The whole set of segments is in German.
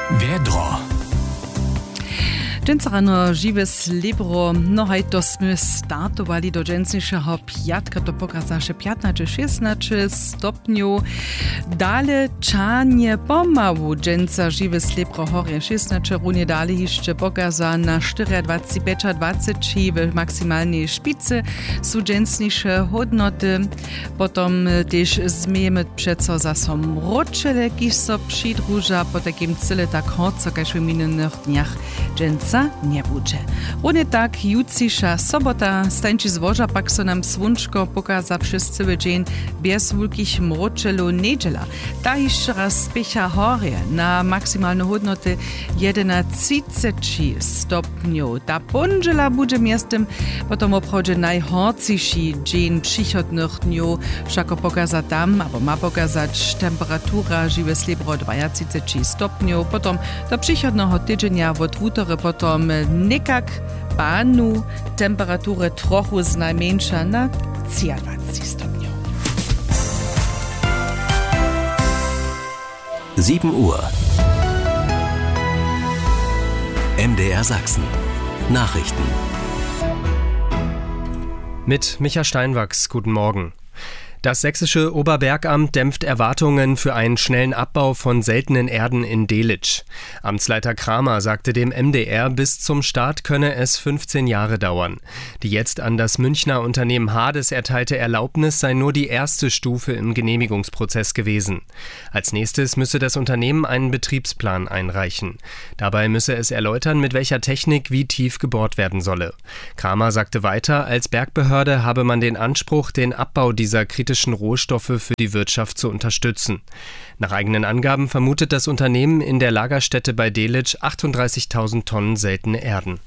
Wiedro. Dżęca rano žiwe slibro, no haj to sme startovali do dżęcniejszego piatka, to pokazaše 15-16 stopniów. Dale czanie pomału dżęca žiwe slibro horie 16, runie dale jeszcze pokaza na 24-25 w maksymalnej szpicy są dżęcniejsze hodnoty. Potom też zmiemy przeco za som roczele, kiż so przydruża po takim cyle tak hoco, każ w minionych dniach dżęca nie bude. Równie tak jutrzejsza sobota, stańczy zwoża, pak so nam słonczko pokaza przez cały dzień bez wielkich mroczelu niedziela. Ta jeszcze raz spiecha horie na maksymalne hodnoty 31 stopniów. Ta poniedziela bude miastem potom obchodzie najhorcejszy dzień przychodnych dniów, wszako pokaza tam, albo ma pokazać temperatura żywe slibro 23 stopniów. Potom do przychodnego tydzienia od wutory potom nekak panu temperatury trochu znajmniejsza na 23 stopniów. 7 Uhr. MDR Sachsen. Nachrichten. Mit Micha Steinwachs, guten Morgen. Das sächsische Oberbergamt dämpft Erwartungen für einen schnellen Abbau von seltenen Erden in Delitzsch. Amtsleiter Kramer sagte dem MDR, bis zum Start könne es 15 Jahre dauern. Die jetzt an das Münchner Unternehmen Hades erteilte Erlaubnis sei nur die erste Stufe im Genehmigungsprozess gewesen. Als nächstes müsse das Unternehmen einen Betriebsplan einreichen. Dabei müsse es erläutern, mit welcher Technik wie tief gebohrt werden solle. Kramer sagte weiter, als Bergbehörde habe man den Anspruch, den Abbau dieser kritischen Rohstoffe für die Wirtschaft zu unterstützen. Nach eigenen Angaben vermutet das Unternehmen in der Lagerstätte bei Delitzsch 38.000 Tonnen seltene Erden.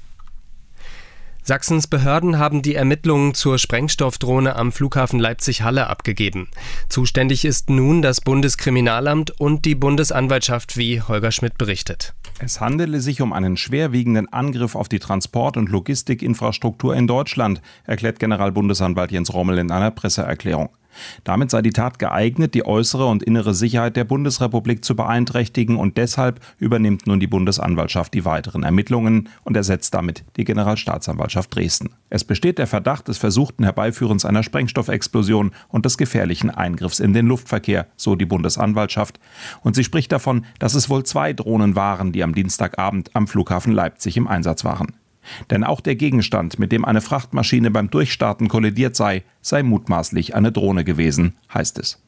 Sachsens Behörden haben die Ermittlungen zur Sprengstoffdrohne am Flughafen Leipzig-Halle abgegeben. Zuständig ist nun das Bundeskriminalamt und die Bundesanwaltschaft, wie Holger Schmidt berichtet. Es handele sich um einen schwerwiegenden Angriff auf die Transport- und Logistikinfrastruktur in Deutschland, erklärt Generalbundesanwalt Jens Rommel in einer Presseerklärung. Damit sei die Tat geeignet, die äußere und innere Sicherheit der Bundesrepublik zu beeinträchtigen, und deshalb übernimmt nun die Bundesanwaltschaft die weiteren Ermittlungen und ersetzt damit die Generalstaatsanwaltschaft Dresden. Es besteht der Verdacht des versuchten Herbeiführens einer Sprengstoffexplosion und des gefährlichen Eingriffs in den Luftverkehr, so die Bundesanwaltschaft. Und sie spricht davon, dass es wohl 2 Drohnen waren, die am Dienstagabend am Flughafen Leipzig im Einsatz waren. Denn auch der Gegenstand, mit dem eine Frachtmaschine beim Durchstarten kollidiert sei mutmaßlich eine Drohne gewesen, heißt es.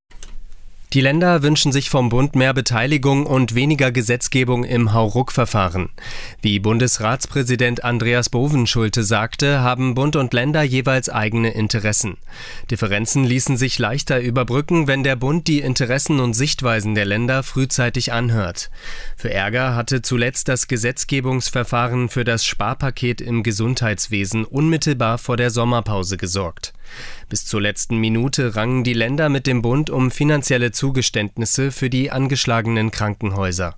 Die Länder wünschen sich vom Bund mehr Beteiligung und weniger Gesetzgebung im Hauruck-Verfahren. Wie Bundesratspräsident Andreas Bovenschulte sagte, haben Bund und Länder jeweils eigene Interessen. Differenzen ließen sich leichter überbrücken, wenn der Bund die Interessen und Sichtweisen der Länder frühzeitig anhört. Für Ärger hatte zuletzt das Gesetzgebungsverfahren für das Sparpaket im Gesundheitswesen unmittelbar vor der Sommerpause gesorgt. Bis zur letzten Minute rangen die Länder mit dem Bund um finanzielle Zugeständnisse für die angeschlagenen Krankenhäuser.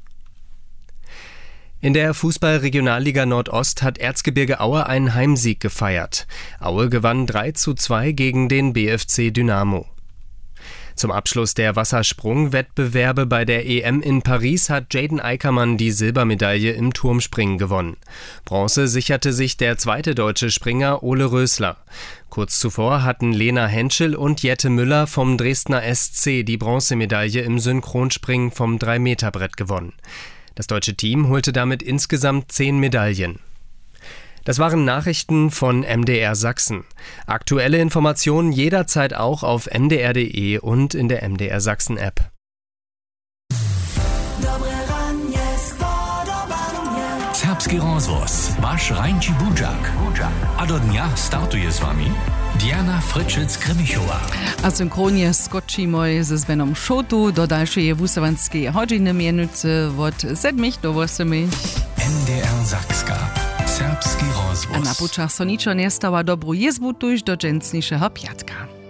In der Fußball-Regionalliga Nordost hat Erzgebirge Aue einen Heimsieg gefeiert. Aue gewann 3:2 gegen den BFC Dynamo. Zum Abschluss der Wassersprung-Wettbewerbe bei der EM in Paris hat Jaden Eickermann die Silbermedaille im Turmspringen gewonnen. Bronze sicherte sich der zweite deutsche Springer Ole Rösler. Kurz zuvor hatten Lena Henschel und Jette Müller vom Dresdner SC die Bronzemedaille im Synchronspringen vom 3-Meter-Brett gewonnen. Das deutsche Team holte damit insgesamt 10 Medaillen. Das waren Nachrichten von MDR Sachsen. Aktuelle Informationen jederzeit auch auf mdr.de und in der MDR Sachsen App. Serbski rozvoz, wasz rańczy budziak. A do dnia startuje z wami Diana Fritschic-Krimichowa. A synchronie skočimo ze Svenom Šotu do dalšej wusowanskiej godziny mienicy od 7 do 8. MDR Sakska. Serbski rozvoz. A na pučach so ničo nestała, dobru jezbu tuż do dżęcniejszego piatka.